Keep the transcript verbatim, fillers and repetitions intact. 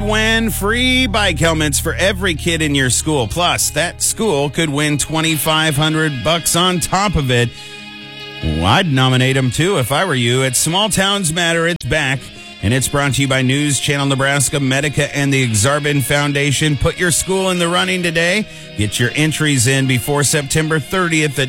Win free bike helmets for every kid in your school. Plus, that school could win twenty-five hundred bucks on top of it. Well, I'd nominate them too if I were you. It's Small Towns Matter. It's back, and it's brought to you by News Channel Nebraska, Medica, and the Exarban Foundation. Put your school in the running today. Get your entries in before September thirtieth at